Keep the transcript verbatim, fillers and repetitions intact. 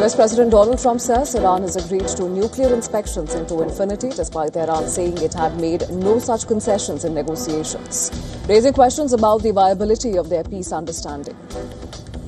U S President Donald Trump says Iran has agreed to nuclear inspections into infinity, despite Tehran saying it had made no such concessions in negotiations, raising questions about the viability of their peace understanding.